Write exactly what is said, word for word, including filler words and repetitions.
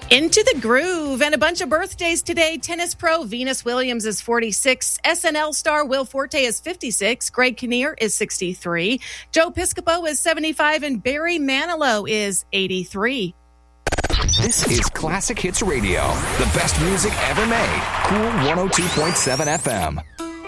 Into the groove and a bunch of birthdays today. Tennis pro Venus Williams is forty-six. S N L star Will Forte is fifty-six. Greg Kinnear is sixty-three. Joe Piscopo is seventy-five. And Barry Manilow is eighty-three. This is Classic Hits Radio. The best music ever made. Cool one oh two point seven F M.